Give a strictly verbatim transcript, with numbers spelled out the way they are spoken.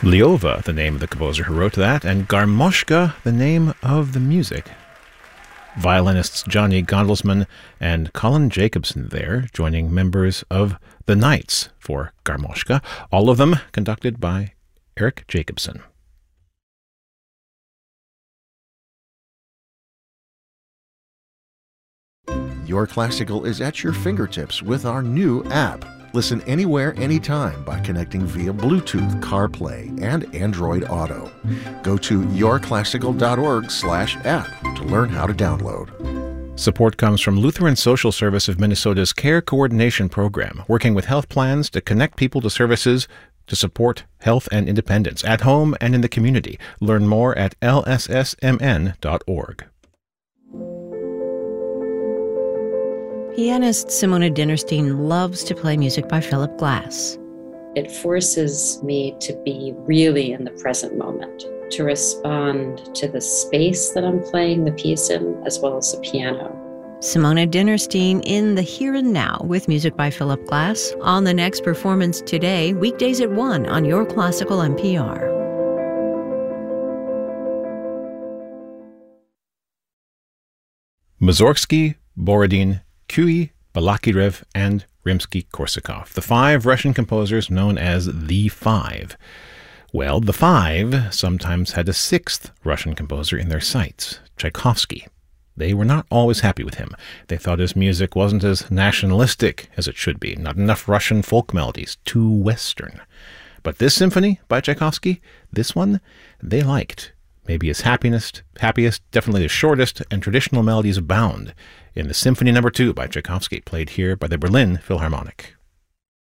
Lyova, the name of the composer who wrote that, and Garmoshka, the name of the music. Violinists Johnny Gondelsman and Colin Jacobson there, joining members of the Knights for Garmoshka, all of them conducted by Eric Jacobson. Your Classical is at your fingertips with our new app. Listen anywhere, anytime by connecting via Bluetooth, CarPlay, and Android Auto. Go to yourclassical.org slash app to learn how to download. Support comes from Lutheran Social Service of Minnesota's Care Coordination Program, working with health plans to connect people to services to support health and independence at home and in the community. Learn more at L S S M N dot org. Pianist Simona Dinnerstein loves to play music by Philip Glass. It forces me to be really in the present moment, to respond to the space that I'm playing the piece in, as well as the piano. Simona Dinnerstein in the Here and Now with music by Philip Glass on The Next Performance Today, weekdays at one on Your Classical N P R. Mussorgsky, Borodin, Kuyi, Balakirev, and Rimsky-Korsakov, the five Russian composers known as the Five. Well, the Five sometimes had a sixth Russian composer in their sights, Tchaikovsky. They were not always happy with him. They thought his music wasn't as nationalistic as it should be, not enough Russian folk melodies, too Western. But this symphony by Tchaikovsky, this one, they liked. Maybe his happiest, happiest, definitely the shortest, and traditional melodies abound in the Symphony Number Two by Tchaikovsky, played here by the Berlin Philharmonic.